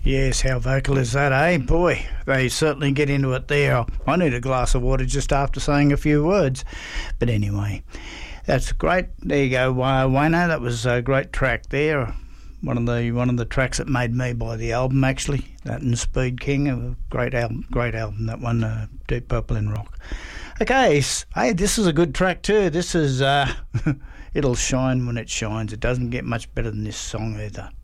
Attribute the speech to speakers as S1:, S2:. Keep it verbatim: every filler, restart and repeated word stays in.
S1: Yes, how vocal is that, eh? Boy, they certainly get into it there. I need a glass of water just after saying a few words. But anyway, that's great. There you go, Wayno. That was a great track there. One of the one of the tracks that made me buy the album, actually. That and Speed King, a great album, great album. That one, uh, Deep Purple in Rock. Okay, hey, this is a good track too. This is uh, It'll Shine When It Shines. It doesn't get much better than this song either.